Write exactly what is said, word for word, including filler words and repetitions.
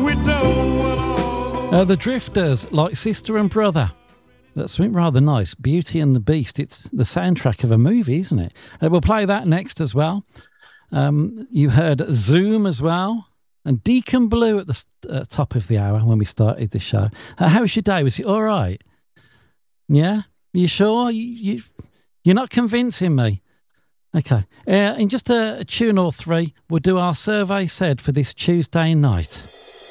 Uh, the Drifters, like sister and brother. That's something rather nice. Beauty and the Beast. It's the soundtrack of a movie, isn't it? Uh, we'll play that next as well. Um, you heard Zoom as well. And Deacon Blue at the uh, top of the hour when we started the show. Uh, how was your day? Was it all right? Yeah? You sure? You, you, you're not convincing me. Okay. Uh, in just a, a tune or three, we'll do our survey said for this Tuesday night.